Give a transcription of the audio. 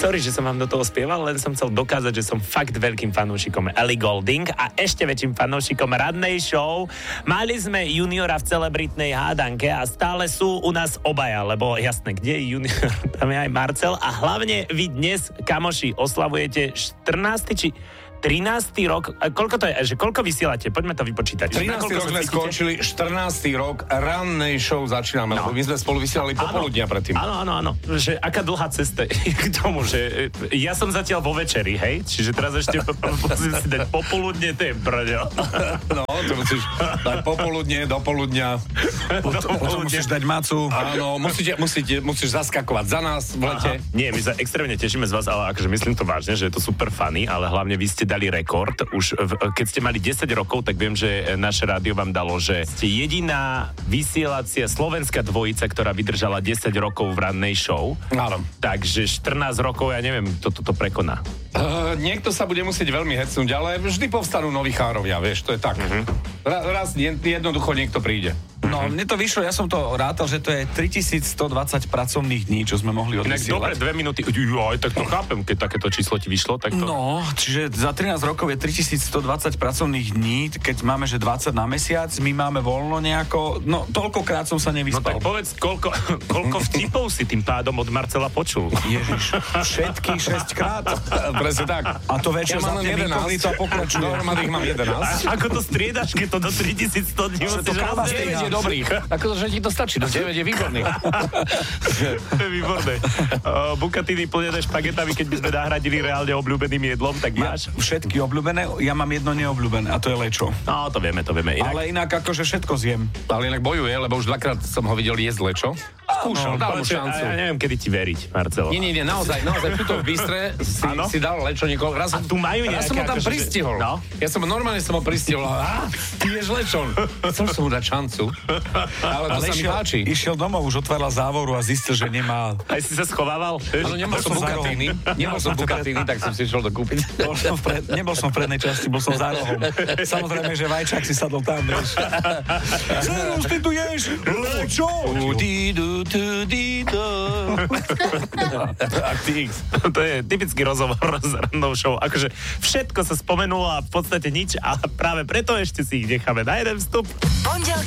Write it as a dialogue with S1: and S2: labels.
S1: Sorry, že som vám do toho spieval, len som chcel dokázať, že som fakt veľkým fanúšikom Ellie Goulding a ešte väčším fanúšikom rannej show. Mali sme juniora v celebritnej hádanke a stále sú u nás obaja, lebo jasné, kde je junior, tam je aj Marcel a hlavne vy dnes, kamoši, oslavujete 14. či 13. rok, koľko to je, že koľko vysielate? Poďme to vypočítať.
S2: 13. rok sme skončili, 14. rok rannej show začíname, lebo my sme spolu vysielali popoludnia predtým.
S1: Áno, že aká dlhá cesta je k tomu, že ja som zatiaľ vo večeri, hej? Čiže teraz ešte musím si dať popoludne, to je brďo.
S2: No, to musíš dať popoludne, do poludňa.
S3: Potom musíš dať macu.
S2: Áno, musíš zaskakovať za nás v lete.
S1: Nie, my sa extrémne tešíme z vás, ale akože myslím to vážne, že je to super funny, ale hlavne vy ste dali rekord. Už keď ste mali 10 rokov, tak viem, že naše rádio vám dalo, že ste jediná vysielacia slovenská dvojica, ktorá vydržala 10 rokov v rannej show.
S2: Áno.
S1: Takže 14 rokov, ja neviem, toto prekoná.
S2: Niekto sa bude musieť veľmi hecnúť, ale vždy povstanú noví chárovia, vieš, to je tak. Raz jednoducho niekto príde.
S3: No, mne to vyšlo, ja som to rátal, že to je 3120 pracovných dní, čo sme mohli odvysielať.
S1: Dobre, 2 minúty, aj tak to chápem, keď takéto číslo ti vyšlo, tak to...
S3: No, čiže za 13 rokov je 3120 pracovných dní, keď máme, že 20 na mesiac, my máme voľno nejako, no, toľkokrát som sa nevyspal.
S1: No tak povedz, koľko vtipov si tým pádom od Marcela počul?
S3: Ježiš, všetky 6 krát.
S2: Presne tak.
S3: A to večer
S2: mám 11.
S3: to pokračuje.
S2: Dohromady ich mám 11.
S1: Ako to striedaš, keď to do 3100 dní musíš rozdeliť?
S2: Dobrých. Akože ti to stačí, do 9 je výborných.
S1: To je výborné. Bukatiny plnené špagetami, keď by sme nahradili reálne obľúbeným jedlom, tak máš?
S3: Všetky obľúbené, ja mám jedno neobľúbené a to je lečo.
S1: No, to vieme. Inak...
S3: Ale inak akože všetko zjem.
S2: Ale inak bojuje, lebo už dvakrát som ho videl jesť lečo. Skúšal, dal mu šancu.
S1: Ja neviem, kedy ti veriť, Marcelo.
S2: Nie, naozaj, tuto v Bystre si dal lečo niekoľko.
S1: A tu majú nejaké...
S2: Ja som ho tam pristihol.
S1: No?
S2: Ja som normálne ho pristihol. Ty ješ lečon. Chcel som mu dať šancu. Ale to sa mi páči.
S3: Išiel domov, už otváral závoru a zistil, že nemá...
S1: Aj si sa schovával?
S2: Áno, nemal som Bukatiny, tak som si išiel dokúpiť.
S3: Nebol som v prednej časti, bol som za rohom. Samozrejme, že Vajčák si sadol tam, vieš. Zero, ty tu ješ? Lečo!
S1: To je typický rozhovor s rannou show. Akože všetko sa spomenulo a v podstate nič a práve preto ešte si ich necháme na jeden vstup.